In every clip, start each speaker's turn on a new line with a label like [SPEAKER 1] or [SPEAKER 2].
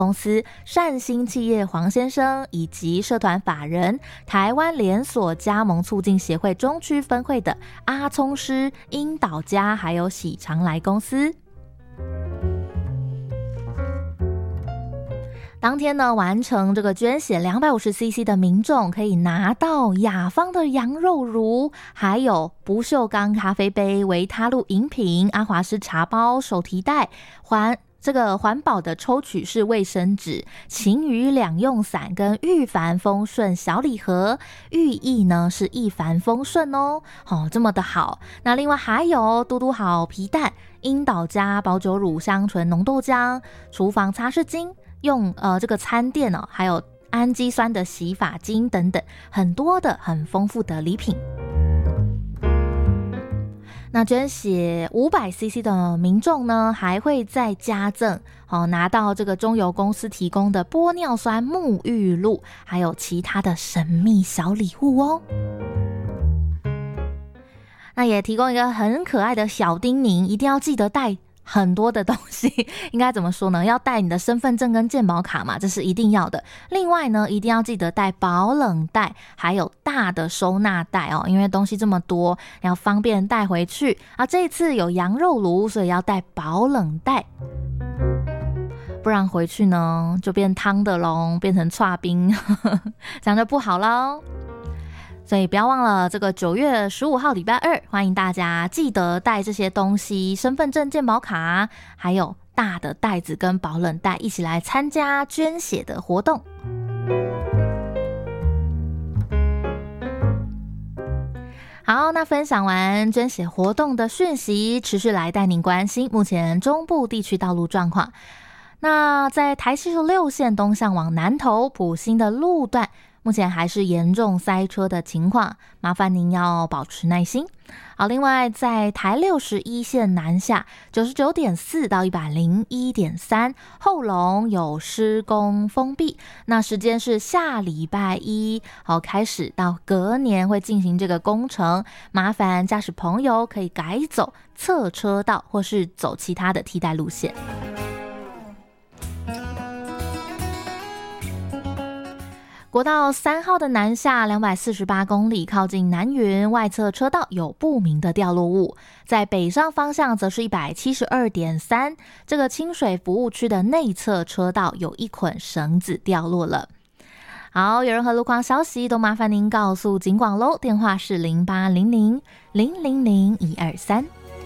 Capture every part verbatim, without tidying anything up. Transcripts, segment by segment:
[SPEAKER 1] 公司善心企业黄先生以及社团法人台湾连锁加盟促进协会中区分会的阿聪师、樱岛家还有喜常来公司。当天呢，完成这个捐血 两百五十 C C 的民众可以拿到雅芳的羊肉炉，还有不锈钢咖啡杯、维他露饮品、阿华斯茶包、手提袋、环这个环保的抽取式卫生纸、晴雨两用伞跟一帆风顺小礼盒，寓意呢是一帆风顺哦，哦这么的好。那另外还有嘟嘟好皮蛋、樱岛家保酒乳香醇浓豆浆、厨房擦拭巾。用呃这个餐垫哦，还有氨基酸的洗发精等等，很多的很丰富的礼品。那捐血 五百 C C 的民众呢，还会再加赠哦，拿到这个中油公司提供的玻尿酸沐浴露，还有其他的神秘小礼物哦。那也提供一个很可爱的小叮咛，一定要记得带很多的东西，应该怎么说呢？要带你的身份证跟健保卡嘛，这是一定要的。另外呢，一定要记得带保冷袋，还有大的收纳袋哦，因为东西这么多，要方便带回去啊。这一次有羊肉炉，所以要带保冷袋，不然回去呢就变汤的咯，变成剉冰，这样就不好咯。所以不要忘了这个九月十五号礼拜二，欢迎大家记得带这些东西，身份证、健保卡，还有大的袋子跟保冷袋，一起来参加捐血的活动。好，那分享完捐血活动的讯息，持续来带您关心目前中部地区道路状况。那在台七十六线东向往南投埔心的路段，目前还是严重塞车的情况，麻烦您要保持耐心。好，另外在台六十一线南下 九十九点四 到 一百零一点三 后龙有施工封闭，那时间是下礼拜一好开始到隔年会进行这个工程，麻烦驾驶朋友可以改走侧车道或是走其他的替代路线。国道三号的南下两百四十八公里，靠近南云外侧车道有不明的掉落物，在北上方向则是 一百七十二点三， 这个清水服务区的内侧车道有一捆绳子掉落了。好，有任何路况消息都麻烦您告诉警广咯，电话是零八零零零零零一二三。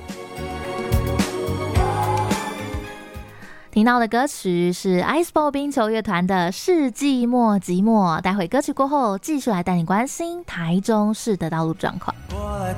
[SPEAKER 1] 听到的歌曲是 Iceball 冰球乐团的世纪末寂寞，待会歌曲过后继续来带你关心台中市的道路状况。